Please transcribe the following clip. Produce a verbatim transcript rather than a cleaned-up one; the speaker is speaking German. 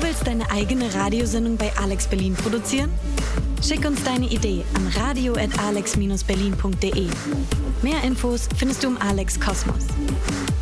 willst deine eigene Radiosendung bei Alex Berlin produzieren? Schick uns deine Idee an radio at alex berlin punkt de. Mehr Infos findest du im Alex Kosmos.